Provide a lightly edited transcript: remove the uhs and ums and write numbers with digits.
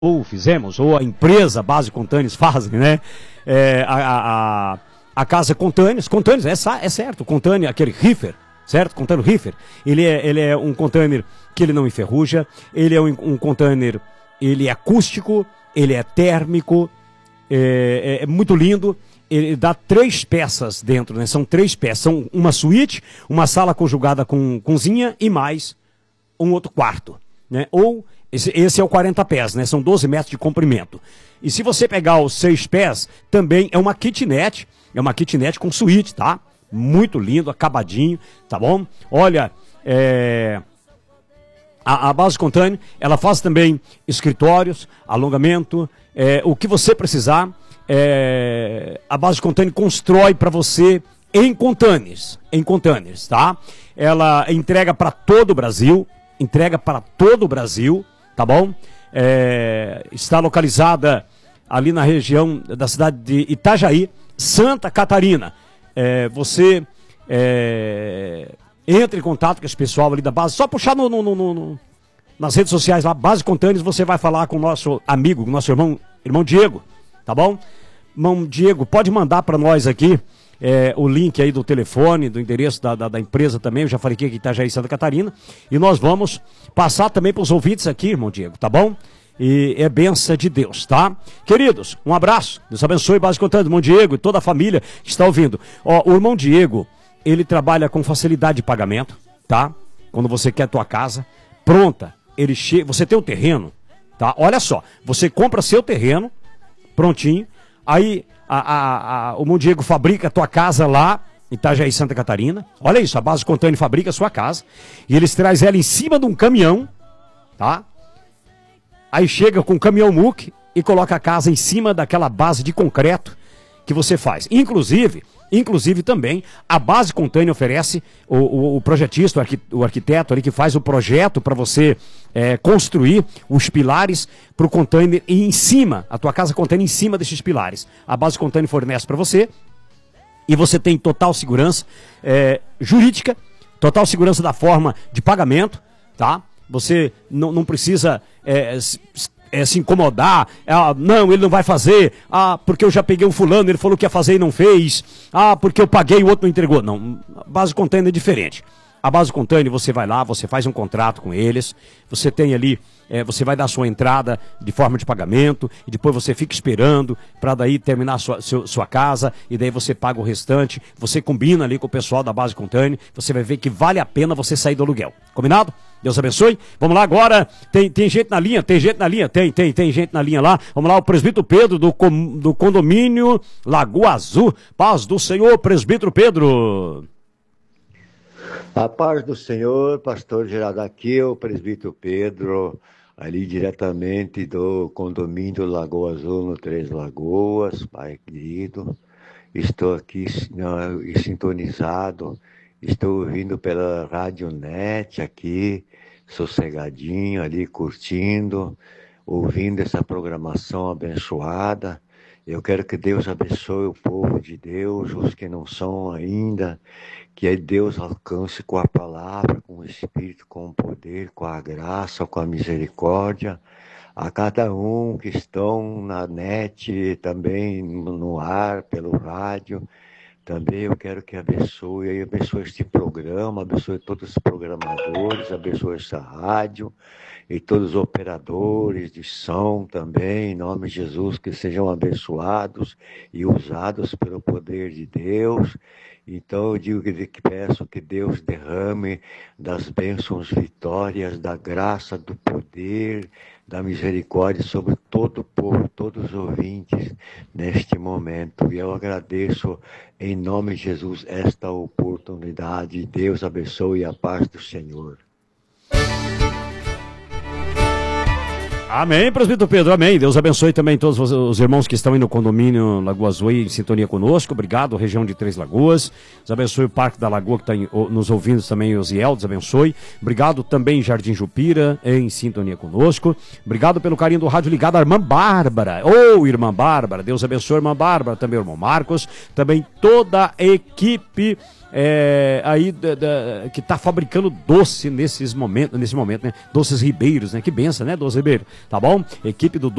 ou fizemos, ou a empresa Base Container fazem, né? A casa Container, é certo, Container, aquele Reefer, certo? Container Reefer, ele é um container que ele não enferruja, ele é um container, ele é acústico, ele é térmico, é muito lindo. Ele dá 3 peças dentro, né? São 3 peças, são uma suíte, uma sala conjugada com cozinha e mais um outro quarto, né? Ou esse é o 40 pés, né? São 12 metros de comprimento. E se você pegar os 6 pés, também é uma kitnet com suíte, tá? Muito lindo, acabadinho, tá bom? Olha, a Base Container, ela faz também escritórios, alongamento, o que você precisar, a Base Container constrói para você em containers, tá? Ela entrega para todo o Brasil, tá bom? Está localizada ali na região da cidade de Itajaí, Santa Catarina. Você entra em contato com esse pessoal ali da base, só puxar nas redes sociais lá, Base Containers, você vai falar com o nosso amigo, nosso irmão Diego, tá bom? Irmão Diego, pode mandar para nós aqui o link aí do telefone, do endereço da empresa também, eu já falei aqui que Itajaí, Santa Catarina, e nós vamos passar também para os ouvintes aqui, irmão Diego, tá bom? E é bênção de Deus, tá? Queridos, um abraço, Deus abençoe, Base Container, irmão Diego e toda a família que está ouvindo. O irmão Diego, ele trabalha com facilidade de pagamento, tá? Quando você quer a tua casa pronta, ele chega, você tem o terreno, tá? Olha só, você compra seu terreno, prontinho, aí o irmão Diego fabrica a tua casa lá em Itajaí, Santa Catarina. Olha isso, a Base Container fabrica a sua casa e eles trazem ela em cima de um caminhão, tá? Aí chega com um caminhão muque e coloca a casa em cima daquela base de concreto que você faz. Inclusive também, a Base Container oferece o projetista, o arquiteto ali que faz o projeto para você construir os pilares para o container e em cima, a tua casa container em cima desses pilares. A Base Container fornece para você e você tem total segurança jurídica, total segurança da forma de pagamento, tá? Você não precisa se incomodar, não, ele não vai fazer, porque eu já peguei um fulano, ele falou que ia fazer e não fez, porque eu paguei e o outro não entregou. Não, a Base Container é diferente. A Base Container, você vai lá, você faz um contrato com eles, você tem ali, você vai dar a sua entrada de forma de pagamento, e depois você fica esperando para daí terminar a sua casa, e daí você paga o restante, você combina ali com o pessoal da Base Container, você vai ver que vale a pena você sair do aluguel. Combinado? Deus abençoe. Vamos lá agora, tem gente na linha, tem gente na linha lá. Vamos lá, o presbítero Pedro do condomínio Lagoa Azul. Paz do Senhor, presbítero Pedro. A paz do Senhor, pastor Geraldo, aqui é o presbítero Pedro, ali diretamente do condomínio Lagoa Azul, no Três Lagoas, pai querido. Estou aqui sintonizado, estou ouvindo pela Rádio Net aqui, sossegadinho ali, curtindo, ouvindo essa programação abençoada. Eu quero que Deus abençoe o povo de Deus, os que não são ainda, que Deus alcance com a palavra, com o Espírito, com o poder, com a graça, com a misericórdia, a cada um que estão na net, também no ar, pelo rádio. Também eu quero que abençoe este programa, abençoe todos os programadores, abençoe essa rádio e todos os operadores de som também, em nome de Jesus, que sejam abençoados e usados pelo poder de Deus. Então eu digo que peço que Deus derrame das bênçãos, vitórias, da graça, do poder, da misericórdia sobre todo o povo, todos os ouvintes neste momento. E eu agradeço em nome de Jesus esta oportunidade. Deus abençoe a paz do Senhor. Amém, presbítero Pedro, amém. Deus abençoe também todos os irmãos que estão aí no condomínio Lagoa Azul em sintonia conosco. Obrigado, região de Três Lagoas. Deus abençoe o Parque da Lagoa que está nos ouvindo também, Osiel, Deus abençoe. Obrigado também Jardim Jupira em sintonia conosco. Obrigado pelo carinho do rádio ligado, a irmã Bárbara. Irmã Bárbara, Deus abençoe a irmã Bárbara, também o irmão Marcos, também toda a equipe que está fabricando doce nesse momento, né? Doces Ribeiros, né? Que benção, né, Doce Ribeiro? Tá bom? Equipe do